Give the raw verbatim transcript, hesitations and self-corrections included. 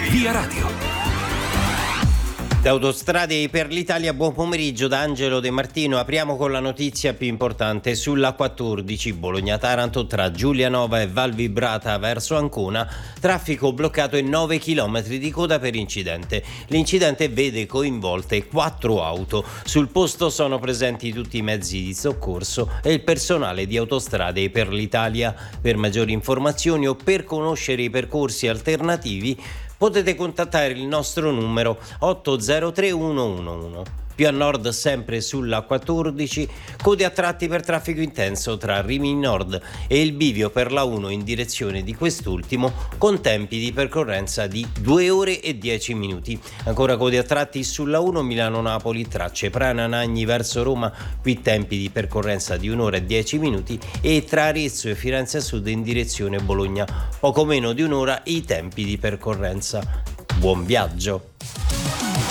Via Radio. Da Autostrade per l'Italia, buon pomeriggio da Angelo De Martino. Apriamo con la notizia più importante sulla quattordici Bologna-Taranto tra Giulianova e Val Vibrata verso Ancona, traffico bloccato e nove chilometri di coda per incidente. L'incidente vede coinvolte quattro auto. Sul posto sono presenti tutti i mezzi di soccorso e il personale di Autostrade per l'Italia. Per maggiori informazioni o per conoscere i percorsi alternativi potete contattare il nostro numero otto zero tre uno uno uno. Più a nord, sempre sulla quattordici, code a tratti per traffico intenso tra Rimini Nord e il bivio per la uno in direzione di quest'ultimo, con tempi di percorrenza di due ore e dieci minuti. Ancora code a tratti sulla uno Milano-Napoli tra Ceprana Nagni verso Roma, qui tempi di percorrenza di un'ora e dieci minuti, e tra Arezzo e Firenze Sud in direzione Bologna, poco meno di un'ora i tempi di percorrenza. Buon viaggio!